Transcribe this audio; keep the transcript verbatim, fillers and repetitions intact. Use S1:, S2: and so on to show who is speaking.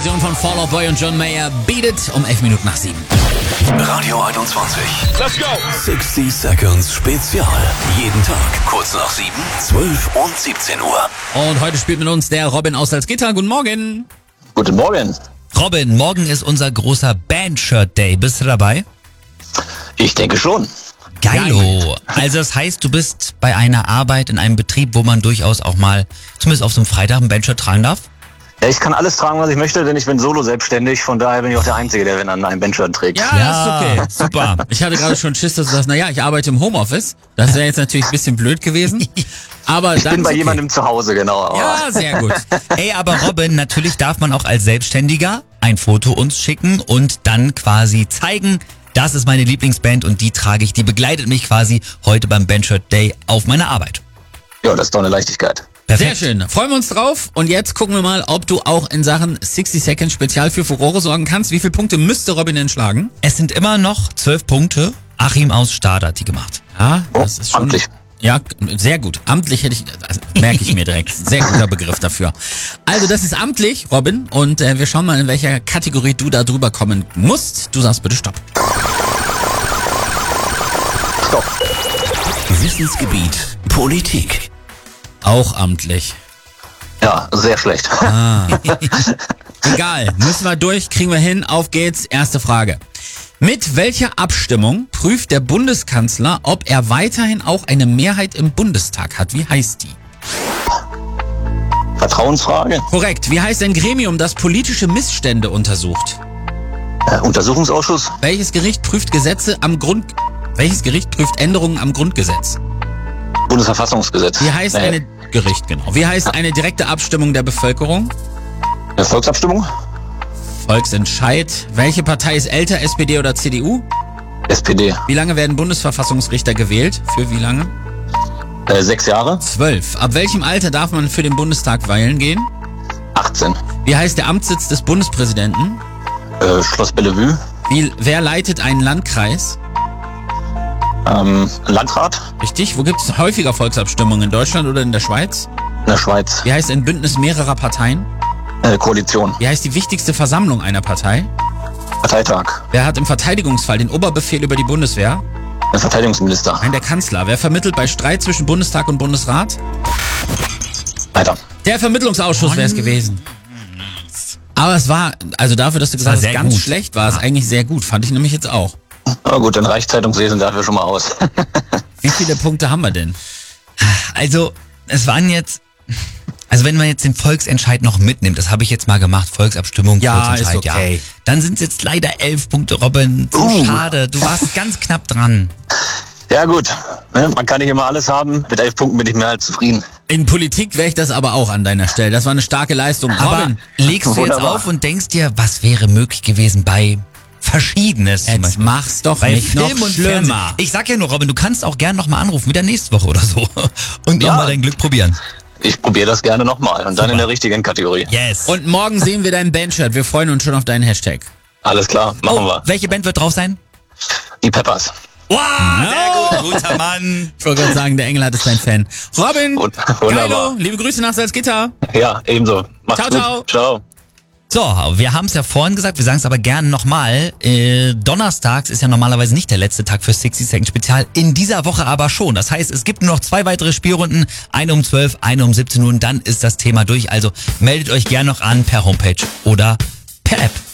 S1: Von Fall Out Boy und John Mayer, Beat It, um elf Minuten nach sieben.
S2: Radio einundzwanzig.
S3: Let's go!
S2: sixty Seconds Spezial. Jeden Tag kurz nach sieben, zwölf und siebzehn Uhr.
S1: Und heute spielt mit uns der Robin aus Salzgitter. Guten Morgen.
S4: Guten Morgen.
S5: Robin, morgen ist unser großer Band-Shirt-Day. Bist du dabei?
S4: Ich denke schon.
S5: Geilo. Also das heißt, du bist bei einer Arbeit in einem Betrieb, wo man durchaus auch mal, zumindest auf so einem Freitag, ein Bandshirt tragen darf?
S4: Ja, ich kann alles tragen, was ich möchte, denn ich bin solo selbstständig. Von daher bin ich auch der Einzige, der wenn dann ein Bandshirt trägt.
S1: Ja, das ist okay. Super. Ich hatte gerade schon Schiss, dass du sagst, naja, ich arbeite im Homeoffice. Das wäre jetzt natürlich ein bisschen blöd gewesen. Aber
S4: Ich
S1: dann
S4: bin bei
S1: ist okay.
S4: jemandem zu Hause, genau. Aber
S1: Ja, sehr gut.
S5: Ey, aber Robin, natürlich darf man auch als Selbstständiger ein Foto uns schicken und dann quasi zeigen, das ist meine Lieblingsband und die trage ich, die begleitet mich quasi heute beim Bandshirt Day auf meiner Arbeit.
S4: ja, das ist doch eine Leichtigkeit.
S1: Sehr schön. Freuen wir uns drauf. Und jetzt gucken wir mal, ob du auch in Sachen sixty Seconds Spezial für Furore sorgen kannst. Wie viele Punkte müsste Robin denn schlagen?
S5: Es sind immer noch zwölf Punkte. Achim aus Stade hat die gemacht.
S1: Ja,
S4: Oh,
S1: das ist schon...
S4: amtlich.
S1: Ja, sehr gut. Amtlich hätte ich, also merke ich mir direkt. Sehr guter Begriff dafür. Also das ist amtlich, Robin. Und äh, wir schauen mal, in welcher Kategorie du da drüber kommen musst. Du sagst bitte Stopp.
S4: Stopp.
S2: Wissensgebiet Politik.
S1: Auch amtlich.
S4: Ja, sehr schlecht.
S1: Egal, müssen wir durch, kriegen wir hin. Auf geht's. Erste Frage. Mit welcher Abstimmung prüft der Bundeskanzler, ob er weiterhin auch eine Mehrheit im Bundestag hat? Wie heißt die?
S4: Vertrauensfrage.
S1: Korrekt. Wie heißt ein Gremium, das politische Missstände untersucht?
S4: Äh, Untersuchungsausschuss.
S1: Welches Gericht prüft Gesetze am Grund... Welches Gericht prüft Änderungen am Grundgesetz?
S4: Bundesverfassungsgesetz.
S1: Wie heißt
S4: Äh,
S1: eine... Gericht, genau. Wie heißt eine direkte Abstimmung der Bevölkerung?
S4: äh, Volksabstimmung.
S1: Volksentscheid. Welche Partei ist älter, S P D oder C D U?
S4: S P D.
S1: Wie lange werden Bundesverfassungsrichter gewählt? Für wie lange?
S4: Äh, sechs Jahre.
S1: Zwölf. Ab welchem Alter darf man für den Bundestag wählen gehen?
S4: achtzehn.
S1: Wie heißt der Amtssitz des Bundespräsidenten?
S4: Äh, Schloss Bellevue.
S1: Wie, wer leitet einen Landkreis?
S4: Ähm, Landrat.
S1: Richtig. Wo gibt es häufiger Volksabstimmungen? In Deutschland oder in der Schweiz?
S4: In der Schweiz.
S1: Wie heißt ein Bündnis mehrerer Parteien?
S4: Äh, Koalition.
S1: Wie heißt die wichtigste Versammlung einer Partei?
S4: Parteitag.
S1: Wer hat im Verteidigungsfall den Oberbefehl über die Bundeswehr?
S4: Der Verteidigungsminister.
S1: Nein, der Kanzler. Wer vermittelt bei Streit zwischen Bundestag und Bundesrat?
S4: Weiter.
S1: Der Vermittlungsausschuss wäre es gewesen. Aber es war, also dafür, dass du gesagt hast,
S5: sehr
S1: ganz
S5: gut.
S1: schlecht war es eigentlich sehr gut. Fand ich nämlich jetzt auch.
S4: Aber gut, dann reicht Zeitungslesen dafür schon mal aus.
S1: Wie viele Punkte haben wir denn?
S5: Also, es waren jetzt, also wenn man jetzt den Volksentscheid noch mitnimmt, das habe ich jetzt mal gemacht, Volksabstimmung,
S1: Ja,
S5: Volksentscheid,
S1: ist okay.
S5: ja. Dann sind es jetzt leider elf Punkte, Robin. So
S4: Uh.
S5: schade, du warst ganz knapp dran.
S4: Ja gut, ne, man kann nicht immer alles haben. Mit elf Punkten bin ich mehr als zufrieden.
S1: In Politik wäre ich das aber auch an deiner Stelle. Das war eine starke Leistung.
S5: Aber
S1: Robin,
S5: legst du jetzt
S4: Wunderbar.
S5: auf und denkst dir, was wäre möglich gewesen bei Verschiedenes zum
S1: jetzt
S5: Beispiel?
S1: mach's doch
S5: Bei
S1: nicht noch
S5: Film und
S1: schlimmer.
S5: Fernsehen. Ich sag ja nur, Robin, du kannst auch gern nochmal anrufen, wieder nächste Woche oder so. Und
S4: Ja.
S5: nochmal dein Glück probieren.
S4: Ich probiere das gerne nochmal und dann in der richtigen Kategorie.
S5: Yes.
S1: Und morgen sehen wir dein Bandshirt. Wir freuen uns schon auf deinen Hashtag.
S4: Alles klar, machen
S5: oh,
S4: wir.
S5: welche Band wird drauf sein?
S4: Die Peppers.
S5: Wow, sehr gut, guter Mann.
S1: Ich wollte gerade sagen, der Engel hat ist dein Fan. Robin,
S4: Wund- wunderbar.
S1: Geilo, liebe Grüße nach Salzgitter.
S4: Ja, ebenso. Macht's
S1: Ciao,
S4: gut. Ciao.
S5: So, wir haben es ja vorhin gesagt, wir sagen es aber gerne nochmal. Äh, donnerstags ist ja normalerweise nicht der letzte Tag für sixty Seconds Spezial, in dieser Woche aber schon. Das heißt, es gibt nur noch zwei weitere Spielrunden, eine um zwölf, eine um siebzehn Uhr und dann ist das Thema durch. Also meldet euch gerne noch an per Homepage oder per App.